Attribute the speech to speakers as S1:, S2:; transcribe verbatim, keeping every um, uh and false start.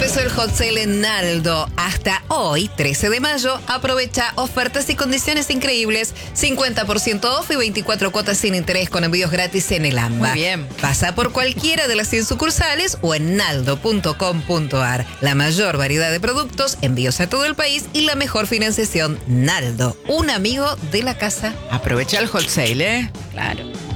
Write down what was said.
S1: Empezó el hot sale en Naldo. Hasta hoy, trece de mayo, aprovecha ofertas y condiciones increíbles. cincuenta por ciento off y veinticuatro cuotas sin interés con envíos gratis en el A M B A.
S2: Muy bien.
S1: Pasa por cualquiera de las cien sucursales o en naldo punto com punto ar. La mayor variedad de productos, envíos a todo el país y la mejor financiación. Naldo, un amigo de la casa.
S2: Aprovecha el hot sale, ¿eh?
S3: Claro.